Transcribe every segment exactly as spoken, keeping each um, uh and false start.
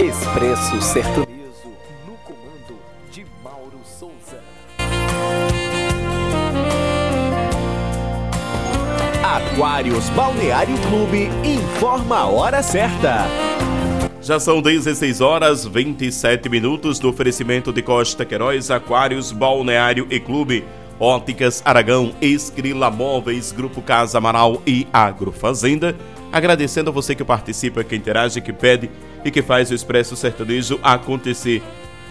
Expresso Sertanejo, no comando de Mauro Souza. Aquários Balneário Clube informa a hora certa. Já são dezesseis horas e vinte e sete minutos do oferecimento de Costa Queiroz, Aquários Balneário e Clube, Óticas Aragão, Escrila Móveis, Grupo Casa Amaral e Agrofazenda. Agradecendo a você que participa, que interage, que pede e que faz o Expresso Sertanejo acontecer.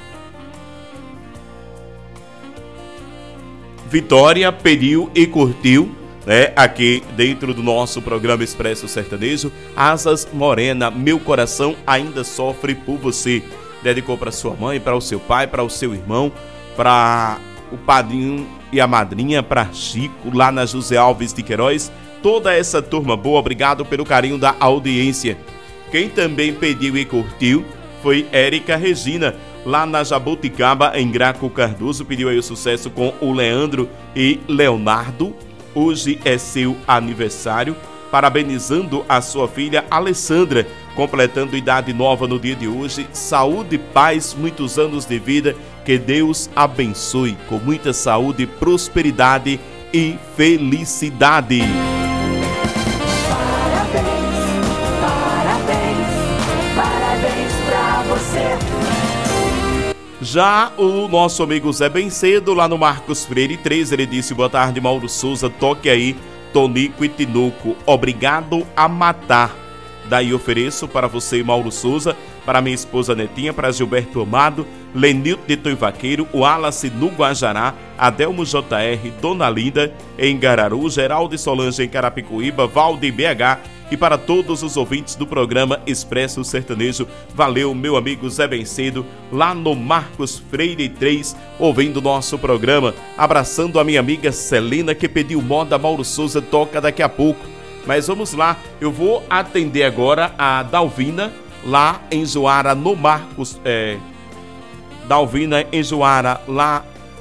Vitória pediu e curtiu, né, aqui dentro do nosso programa Expresso Sertanejo, Asas Morena, meu coração ainda sofre por você. Dedicou para sua mãe, para o seu pai, para o seu irmão, para o padrinho e a madrinha, para Chico, lá na José Alves de Queiroz. Toda essa turma boa, obrigado pelo carinho da audiência. Quem também pediu e curtiu foi Érica Regina, lá na Jabuticaba, em Graco Cardoso. Pediu aí o sucesso com o Leandro e Leonardo. Hoje é seu aniversário, parabenizando a sua filha Alessandra, completando idade nova no dia de hoje. Saúde, paz, muitos anos de vida, que Deus abençoe com muita saúde, prosperidade e felicidade. Já o nosso amigo Zé Bencedo, lá no Marcos Freire três, ele disse: boa tarde, Mauro Souza, toque aí Tonico e Tinoco, obrigado a matar. Daí ofereço para você, Mauro Souza, para minha esposa Netinha, para Gilberto Amado, Lenilton de Toivaqueiro, o Wallace no Guajará, Adelmo J R, Dona Linda em Gararu, Geraldo e Solange em Carapicuíba, Valde em B H, e para todos os ouvintes do programa Expresso Sertanejo. Valeu, meu amigo Zé Bencedo, lá no Marcos Freire três, ouvindo nosso programa. Abraçando a minha amiga Celina, que pediu moda. Mauro Souza toca daqui a pouco. Mas vamos lá, eu vou atender agora a Dalvina, lá em Joara, no Marcos... É, Dalvina em Joara, lá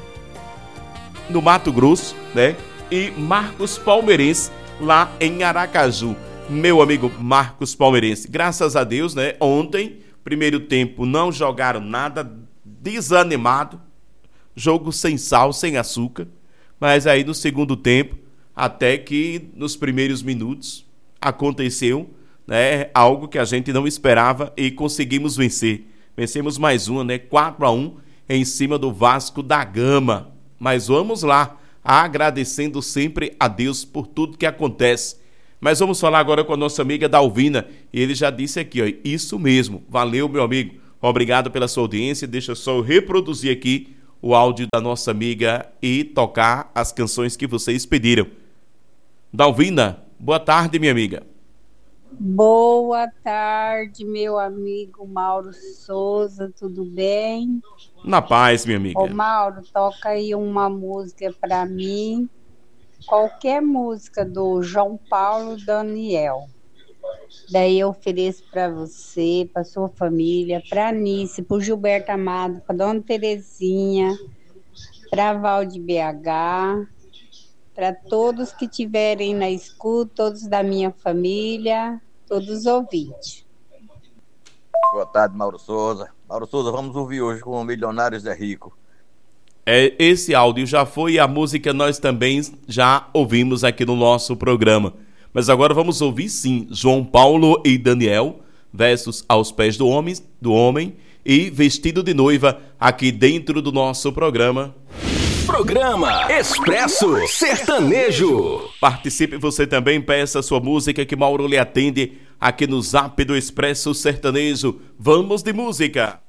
no Mato Grosso, né? E Marcos Palmeirense, lá em Aracaju. Meu amigo Marcos Palmeirense, graças a Deus, né? Ontem, primeiro tempo, não jogaram nada, desanimado, jogo sem sal, sem açúcar. Mas aí no segundo tempo, até que nos primeiros minutos, aconteceu, né, algo que a gente não esperava e conseguimos vencer. Vencemos mais uma, né? quatro a um em cima do Vasco da Gama. Mas vamos lá, agradecendo sempre a Deus por tudo que acontece. Mas vamos falar agora com a nossa amiga Dalvina. E ele já disse aqui, ó, isso mesmo. Valeu, meu amigo. Obrigado pela sua audiência. Deixa só eu reproduzir aqui o áudio da nossa amiga e tocar as canções que vocês pediram. Dalvina, boa tarde, minha amiga. Boa tarde, meu amigo Mauro Souza, tudo bem? Na paz, minha amiga. Ô Mauro, toca aí uma música pra mim, qualquer música do João Paulo Daniel. Daí eu ofereço pra você, pra sua família, pra Nice, pro Gilberto Amado, pra Dona Terezinha, pra Val de B H, para todos que estiverem na escuta, todos da minha família, todos os ouvintes. Boa tarde, Mauro Souza. Mauro Souza, vamos ouvir hoje com o Milionários é Rico. É, esse áudio já foi e a música nós também já ouvimos aqui no nosso programa. Mas agora vamos ouvir sim, João Paulo e Daniel, versos Aos Pés do Homem, do homem e Vestido de Noiva, aqui dentro do nosso programa. Programa Expresso Sertanejo. Participe você também, peça sua música que Mauro lhe atende aqui no Zap do Expresso Sertanejo. Vamos de música.